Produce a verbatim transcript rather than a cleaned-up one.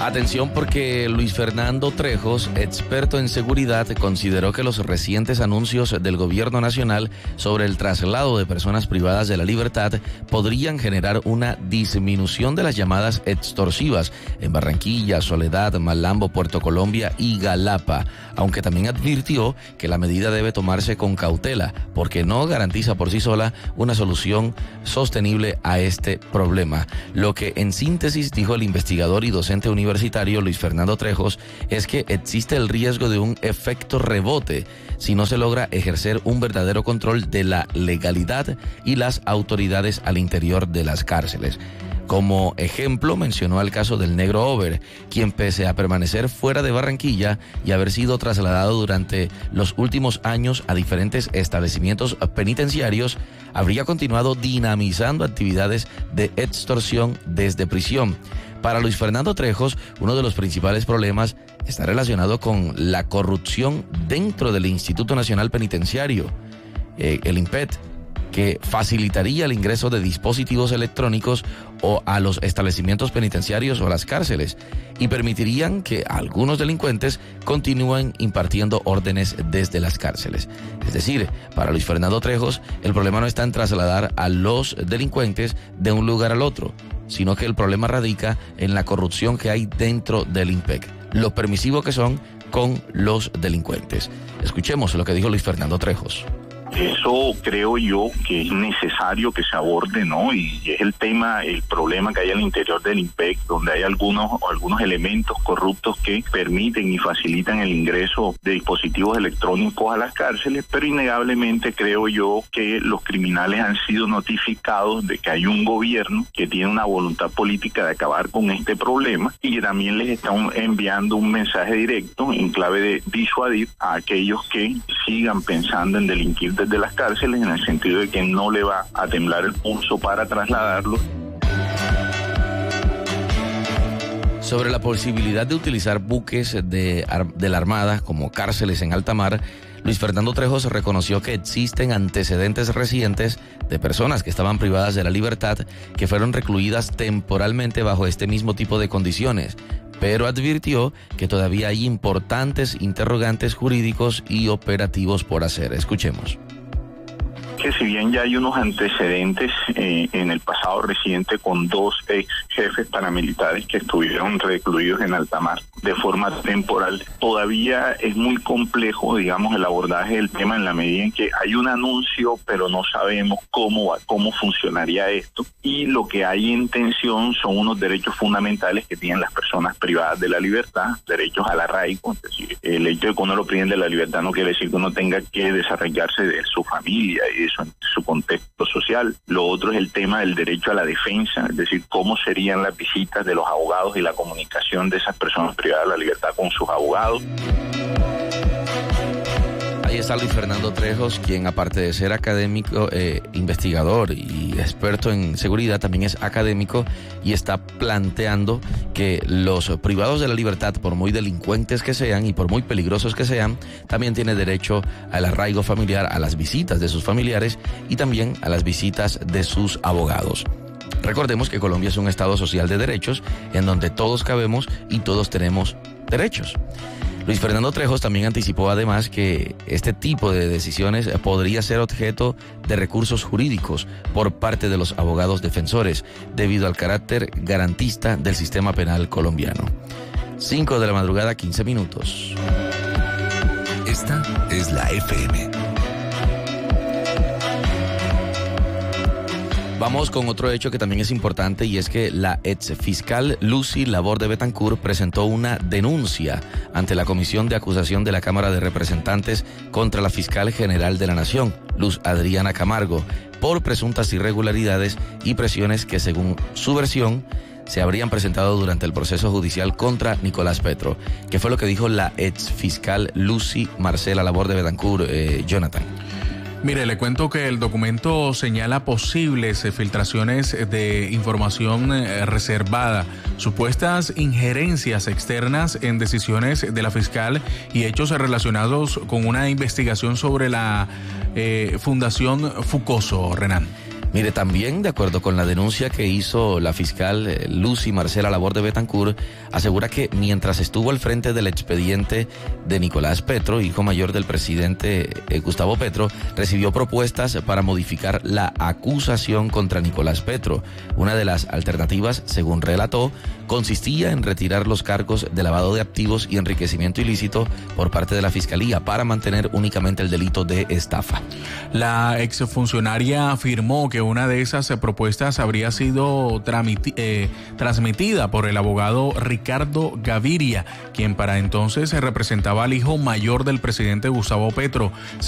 Atención porque Luis Fernando Trejos, experto en seguridad, consideró que los recientes anuncios del gobierno nacional sobre el traslado de personas privadas de la libertad podrían generar una disminución de las llamadas extorsivas en Barranquilla, Soledad, Malambo, Puerto Colombia y Galapa, aunque también advirtió que la medida debe tomarse con cautela porque no garantiza por sí sola una solución sostenible a este problema. Lo que en síntesis dijo el investigador y docente universitario universitario Luis Fernando Trejos es que existe el riesgo de un efecto rebote si no se logra ejercer un verdadero control de la legalidad y las autoridades al interior de las cárceles. Como ejemplo, mencionó el caso del Negro Over, quien pese a permanecer fuera de Barranquilla y haber sido trasladado durante los últimos años a diferentes establecimientos penitenciarios, habría continuado dinamizando actividades de extorsión desde prisión. Para Luis Fernando Trejos, uno de los principales problemas está relacionado con la corrupción dentro del Instituto Nacional Penitenciario, eh, el INPET, que facilitaría el ingreso de dispositivos electrónicos o a los establecimientos penitenciarios o a las cárceles y permitirían que algunos delincuentes continúen impartiendo órdenes desde las cárceles. Es decir, para Luis Fernando Trejos, el problema no está en trasladar a los delincuentes de un lugar al otro, sino que el problema radica en la corrupción que hay dentro del INPEC, lo permisivo que son con los delincuentes. Escuchemos lo que dijo Luis Fernando Trejos. Eso creo yo que es necesario que se aborde, ¿no? Y es el tema, el problema que hay al interior del INPEC, donde hay algunos algunos elementos corruptos que permiten y facilitan el ingreso de dispositivos electrónicos a las cárceles, pero innegablemente creo yo que los criminales han sido notificados de que hay un gobierno que tiene una voluntad política de acabar con este problema y que también les están enviando un mensaje directo en clave de disuadir a aquellos que sigan pensando en delinquir de las cárceles, en el sentido de que no le va a temblar el pulso para trasladarlo. Sobre la posibilidad de utilizar buques de, de la Armada como cárceles en alta mar, Luis Fernando Trejos reconoció que existen antecedentes recientes de personas que estaban privadas de la libertad que fueron recluidas temporalmente bajo este mismo tipo de condiciones, pero advirtió que todavía hay importantes interrogantes jurídicos y operativos por hacer. Escuchemos. Que si bien ya hay unos antecedentes eh, en el pasado reciente con dos ex jefes paramilitares que estuvieron recluidos en alta mar de forma temporal, todavía es muy complejo, digamos, el abordaje del tema en la medida en que hay un anuncio, pero no sabemos cómo, cómo funcionaría esto, y lo que hay en tensión son unos derechos fundamentales que tienen las personas privadas de la libertad, derechos al arraigo, es decir, el hecho de que uno lo priven de la libertad no quiere decir que uno tenga que desarrollarse de su familia y de su, su contexto social. Lo otro es el tema del derecho a la defensa, es decir, cómo serían las visitas de los abogados y la comunicación de esas personas privadas de la libertad con sus abogados. Ahí está Luis Fernando Trejos, quien aparte de ser académico, eh, investigador y experto en seguridad, también es académico y está planteando que los privados de la libertad, por muy delincuentes que sean y por muy peligrosos que sean, también tienen derecho al arraigo familiar, a las visitas de sus familiares y también a las visitas de sus abogados. Recordemos que Colombia es un estado social de derechos en donde todos cabemos y todos tenemos derechos. Luis Fernando Trejos también anticipó además que este tipo de decisiones podría ser objeto de recursos jurídicos por parte de los abogados defensores debido al carácter garantista del sistema penal colombiano. cinco de la madrugada, quince minutos. Esta es la F M. Vamos con otro hecho que también es importante y es que la exfiscal Lucy Laborde Betancourt presentó una denuncia ante la Comisión de Acusación de la Cámara de Representantes contra la Fiscal General de la Nación, Luz Adriana Camargo, por presuntas irregularidades y presiones que según su versión se habrían presentado durante el proceso judicial contra Nicolás Petro. ¿Qué fue lo que dijo la exfiscal Lucy Marcela Laborde Betancourt, eh, Jonathan? Mire, le cuento que el documento señala posibles filtraciones de información reservada, supuestas injerencias externas en decisiones de la fiscal y hechos relacionados con una investigación sobre la eh, Fundación Fucoso, Renan. Mire, también de acuerdo con la denuncia que hizo la fiscal eh, Lucy Marcela Laborde Betancourt, asegura que mientras estuvo al frente del expediente de Nicolás Petro, hijo mayor del presidente eh, Gustavo Petro, recibió propuestas para modificar la acusación contra Nicolás Petro. Una de las alternativas, según relató, consistía en retirar los cargos de lavado de activos y enriquecimiento ilícito por parte de la Fiscalía para mantener únicamente el delito de estafa. La exfuncionaria afirmó que una de esas propuestas habría sido tramiti- eh, transmitida por el abogado Ricardo Gaviria, quien para entonces representaba al hijo mayor del presidente Gustavo Petro.